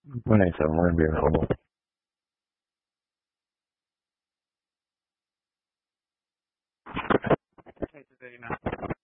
when I said we're gonna be available. Okay, today now.